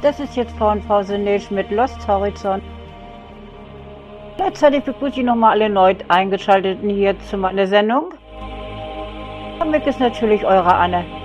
Das ist jetzt Frau Senage mit Lost Horizon. Gleichzeitig begrüße ich nochmal alle neu eingeschalteten hier zu meiner Sendung. Comic ist natürlich eure Anne.